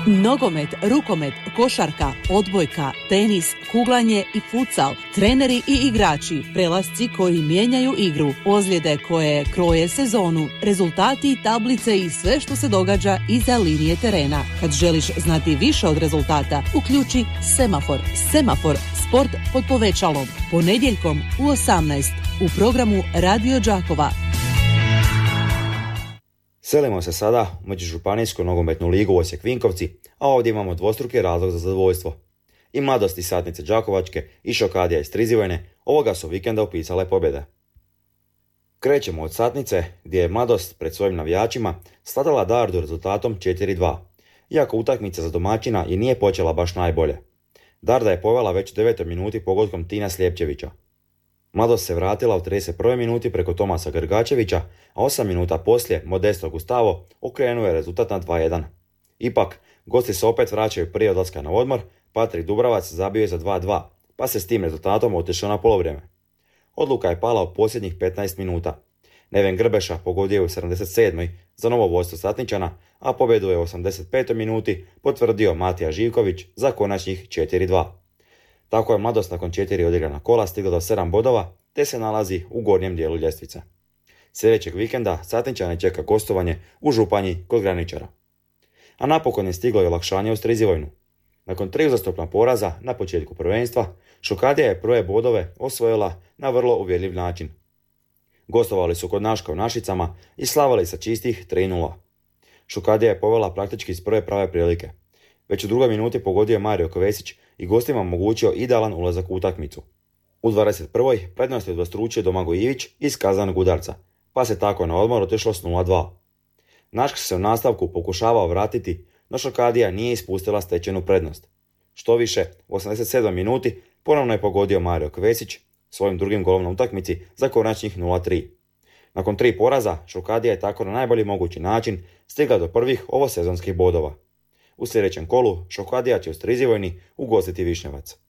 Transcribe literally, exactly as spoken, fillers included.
Nogomet, rukomet, košarka, odbojka, tenis, kuglanje i futsal, treneri i igrači, prelasci koji mijenjaju igru, ozljede koje kroje sezonu, rezultati i tablice i sve što se događa iza linije terena. Kad želiš znati više od rezultata, uključi Semafor. Semafor, sport pod povećalom. Ponedjeljkom u osamnaest u programu Radio Đakova. Selimo se sada u Međužupanijsku nogometnu ligu Osijek Vinkovci, a ovdje imamo dvostruki razlog za zadovoljstvo. I Mladost iz Satnice Đakovačke i Šokadija iz Strizivojne ovoga su vikenda upisale pobjede. Krećemo od Satnice, gdje je Mladost pred svojim navijačima sladala Dardu rezultatom četiri dva, iako utakmica za domaćina i nije počela baš najbolje. Darda je povela već u devetoj minuti pogodkom Tina Sljepčevića. Mladost se vratila u trideset prvoj minuti preko Tomasa Grgačevića, a osam minuta poslije Modesto Gustavo okrenuo je rezultat na dva jedan. Ipak, gosti se opet vraćaju prije odlaska na odmor, Patrik Dubravac zabio je za dva dva, pa se s tim rezultatom otišao na polovrijeme. Odluka je pala u posljednjih petnaest minuta. Neven Grbeša pogodio je u sedamdeset sedmoj za novo vodstvo Satničana, a pobjedu je u osamdeset petoj minuti potvrdio Matija Živković za konačnih četiri dva. Tako je Mladost nakon četiri odigrana kola stigla do sedam bodova, te se nalazi u gornjem dijelu ljestvice. Sljedećeg vikenda Satničane čeka gostovanje u Županji kod Graničara. A napokon je stiglo i olakšanje u Strizivojnu. Nakon tri uzastopna poraza na početku prvenstva, Šokadija je prve bodove osvojila na vrlo uvjerljiv način. Gostovali su kod Naška u Našicama i slavili sa čistih tri nula. Šokadija je povela praktički iz prve prave prilike. Već u drugoj minuti pogodio je Mario Kovesić i gostima omogućio idealan ulazak u utakmicu. U dvadeset prvoj prednost je udvostručio Domagoj Ivić iz kazanog udarca, pa se tako na odmor otišlo s nula dva. Naška se u nastavku pokušavao vratiti, no Šokadija nije ispustila stečenu prednost. Štoviše, u osamdeset sedmoj minuti ponovno je pogodio Mario Kovesić svojim drugim golom na utakmici za konačnih nula tri. Nakon tri poraza, Šokadija je tako na najbolji mogući način stigla do prvih ovosezonskih bodova. U sljedećem kolu Šokadija će u Strizivojni ugostiti Višnjevac.